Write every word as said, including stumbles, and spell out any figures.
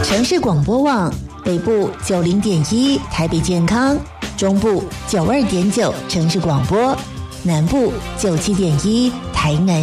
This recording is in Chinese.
城市广播网北部九零点一台北健康，中部九二点九城市广播，南部九七点一台南